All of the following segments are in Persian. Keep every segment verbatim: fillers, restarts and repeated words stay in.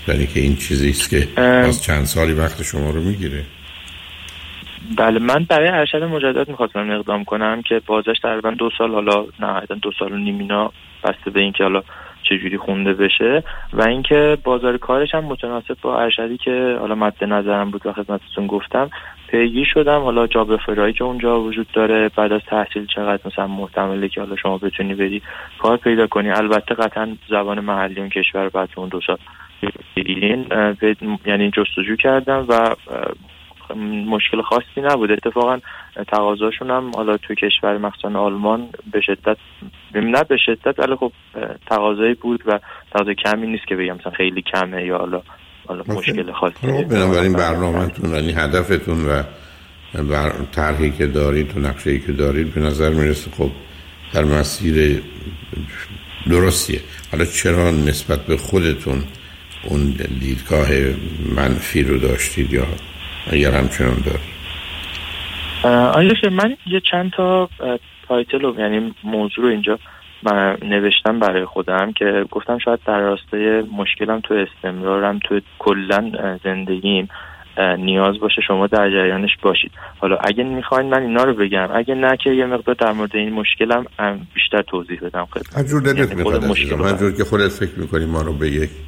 یعنی که این چیزی است که از چند سالی وقت شما رو میگیره. بله، من برای ارشد مجدد میخواستم اقدام کنم که بازش تقریبا دو سال، حالا نهایتا دو سال و نیم اینا، بسته به اینکه حالا چجوری خونده بشه و اینکه بازار کارش هم متناسب با ارشدی که حالا مد نظرم بود و خدمتتون گفتم پیگیر شدم. حالا جاب افرایی که اونجا وجود داره بعد از تحصیل چقدر مثلا محتمله که حالا شما بتونی بری کار پیدا کنی. البته قطعا زبان محلی اون کشور بعد اون دو سال بگیرین، یعنی جستجو کردم و مشکل خاصی نبود. اتفاقا تقاضاشون هم حالا تو کشور مخصوصا آلمان به شدت، نه به شدت ولی خب تقاضایی بود و تقاضای کمی نیست که بگم مثلا خیلی کمه یا حالا حالا مشکل خاصی. خب بنابراین برنامه‌تون، یعنی هدفتون و بر طرحی که دارید و نقشه‌ای که دارید به نظر میرسه خب در مسیر درستیه. حالا چرا نسبت به خودتون اون دیدگاه منفی رو داشتید یا اگر همچنان دارید؟ آیا من یه چند تا تایتل رو، یعنی موضوع رو اینجا من نوشتم برای خودم که گفتم شاید در راستای مشکلم تو استمرارم تو کلن زندگیم نیاز باشه شما در جریانش باشید. حالا اگه میخواین من اینا رو بگم، اگه نه که یه مقدار در مورد این مشکلم بیشتر توضیح بدم خدمتتون. هر جور دلت میخواد، هر جور که خودت فکر میکنی ما رو به یک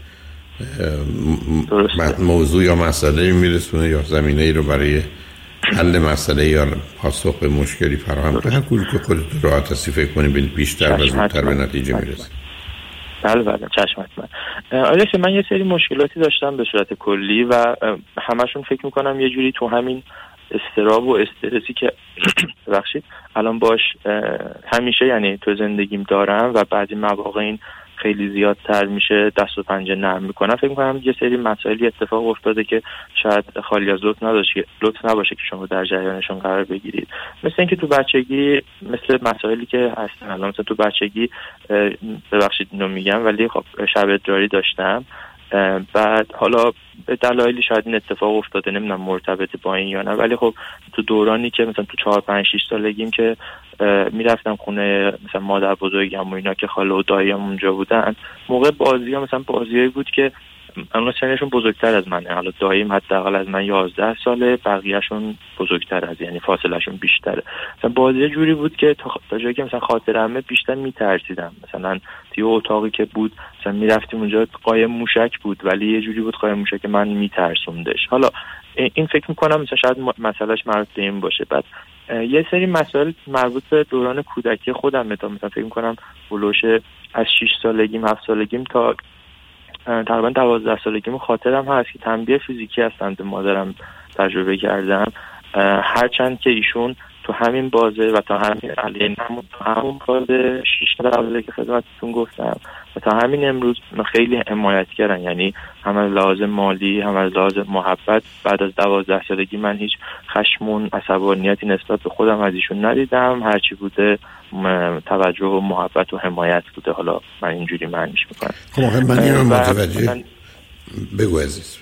موضوع یا مسئله میرسونه یا زمینه ای رو برای حل مسئله یا پاسخ به مشکلی فراهم کنه، هر کاری که خودت راحت هستی فکر کنی بیشتر و زودتر به نتیجه میرسی. بله بله چشم حتما. آیا من یه سری مشکلاتی داشتم به صورت کلی و همشون فکر میکنم یه جوری تو همین استراب و استرسی که ببخشید الان باش همیشه یعنی تو زندگیم دارم و بعضی مواقع این خیلی زیادتر میشه دست و پنجه نرم میکنم. فکر میکنم یه سری مسائلی اتفاق افتاده که شاید خالی از لطف نداشه لطف نباشه که شما در جریانشون قرار بگیرید. مثل اینکه تو بچگی، مثل مسائلی که هستن الان، مثلا تو بچگی ببخشید اینو میگم ولی خب شب ادراری داشتم، بعد حالا به دلایلی شاید این اتفاق افتاده، نمیدونم مرتبط با این یا نه، ولی خب تو دورانی که مثلا تو چهار پنج شش سالگیم که میرفتم خونه مثلا مادر بزرگم و اینا که خاله و داییم اونجا بودن، موقع بازی ها مثلا بازیایی بود که اونا سنشون بزرگتر از منه. حالا داییم حداقل از من یازده ساله، بقیه‌شون بزرگتر از، یعنی فاصلهشون بیشتره. مثلا بازی جوری بود که تا جایی که مثلا خاطرمه بیشتر میترسیدم. مثلا توی اتاقی که بود مثلا میرفتیم اونجا قایم موشک بود ولی یه جوری بود قایم موشک من میترسوندش. حالا این فکر میکنم مثلا شاید مسئلهش مربوط به این باشه. بعد یه سری مسائل مربوط به دوران کودکی خودم مثلا فکر میکنم بلوش از شش سالگیم هفت سالگیم تا تقریبا دوازده سالگیم خاطرم هست که تنبیه فیزیکی از سمت مادرم تجربه کردم، هرچند که ایشون تو همین بازه و تا همین علیه همون تو همون بازه شش سال که خدمتتون گفتم و تا همین امروز خیلی حمایت کردن، یعنی هم از لحاظ مالی هم از لحاظ محبت. بعد از دوازده سالگی من هیچ خشمون عصبانیتی نسبت به خودم از ایشون ندیدم، هرچی بوده توجه و محبت و حمایت بوده. حالا من اینجوری معنیش میکنم. خب من اینو متوجه من... بگو عزیز.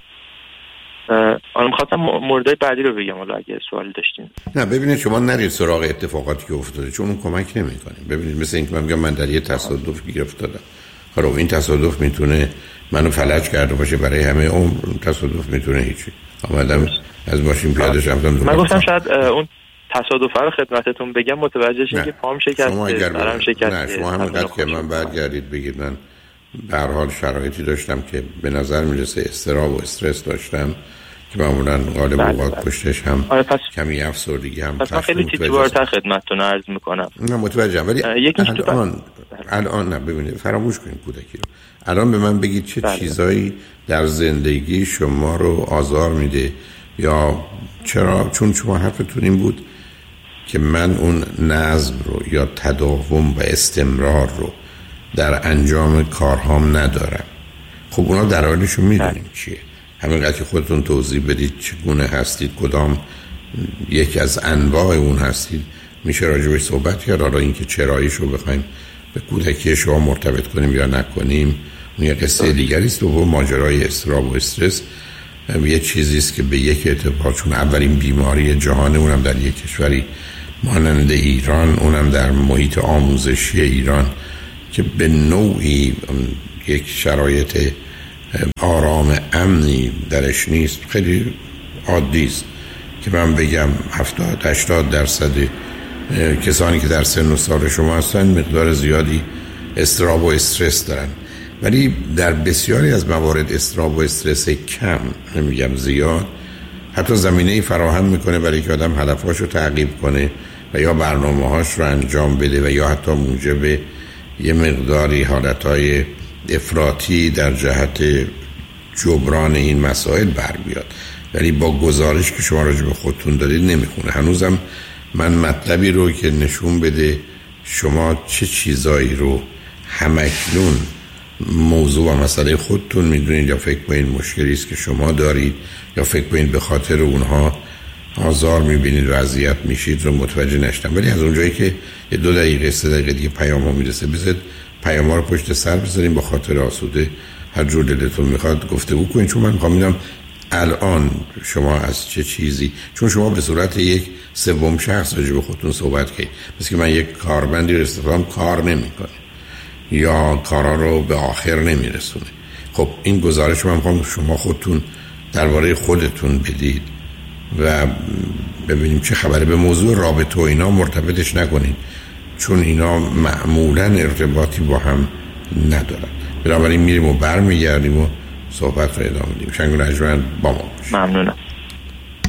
آن می‌خواستم موردهای بعدی رو بگم، حالا اگه سوالی داشتین. نه ببینید شما نرید سراغ اتفاقاتی که افتاده چون اون کمک نمی‌کنه. ببینید مثل اینکه من میگم من در یه تصادف گیر افتادم. حالا این تصادف میتونه منو فلج کرده باشه برای همه عمر، تصادف میتونه هیچی. آمدم از ماشین پیاده شدم. من گفتم شاید اون تصادف رو خدمتتون بگم متوجه شین که پام شکسته، سرم شکسته. نه شما همونقدر که من برگردید بگید من به هر حال شرایطی داشتم که به نظر میرسه استراب و استرس داشتم که معمولا غالب اوقات پشتش هم پس... کمی افسردگی هم پس من خیلی تیتوارتر خدمتتون عرض میکنم. نه متوجهم ولی الان الان نه ببینید فراموش کنید کودکی رو. الان به من بگید چه بله. چیزایی در زندگی شما رو آزار میده یا چرا؟ چون شما حرفتون این بود که من اون نظم رو یا تداوم و استمرار رو در انجام کارهام ندارم. خب اونا در حالشو میدونیم چیه، همینقدر که خودتون توضیح بدید چگونه هستید، کدام یکی از انواع اون هستید میشه راجبش صحبت کرد. حالا اینکه چراییشو بخوایم به کودکی شما مرتبط کنیم یا نکنیم اون یه قصه دیگری است. و ماجرای استراب و استرس یه چیزی است که به یک اعتبار چون اولین بیماری جهان، اونم در یک کشوری مانند ایران، اونم در محیط آموزشی ایران که به نوعی یک شرایط آرام امنی درش نیست، خیلی عادی است که من بگم هفتاد هشتاد درصد کسانی که در سن و سال شما هستن مقدار زیادی اضطراب و استرس دارن، ولی در بسیاری از موارد اضطراب و استرس کم، نمیگم زیاد، حتی زمینه‌ای فراهم میکنه برای که آدم هدفاشو تعقیب کنه و یا برنامه‌هاش رو انجام بده و یا حتی موجب یه مقداری حالتهای افراطی در جهت جبران این مسائل بر بیاد. ولی با گزارش که شما راجع به خودتون دارید نمیخونه. هنوزم من مطلبی رو که نشون بده شما چه چیزایی رو همکنون موضوع و مسئله خودتون میدونید یا فکر کنید مشکلی است که شما دارید یا فکر کنید به خاطر اونها آزار میبینید و اذیت میشید رو متوجه نشدم. ولی از اونجایی که یه دو دقیقه سه دقیقه دیگه پیام ها میرسه بذارید پیام ها رو پشت سر بذاریم با خاطر آسوده هر جور دلتون میخواد گفتگو کنید، چون من میخوام میدونم الان شما از چه چیزی، چون شما به صورت یک سوم شخص راجع به خودتون صحبت کردید، مثل که من یک کارمندی رو استخدام کار نمیکنه یا کارا رو به آخر نمیرسونه. خب این گزارش من میخوام شما خودتون درباره خودتون بدید و ببینیم چه خبره. به موضوع رابطه و اینا مرتبطش نکنید چون اینا معمولا ارتباطی با هم ندارن. بنابراین میریم و برمیگردیم و صحبت رو ادامه میدیم. شنگ و نجمن با ما باشید. ممنونم.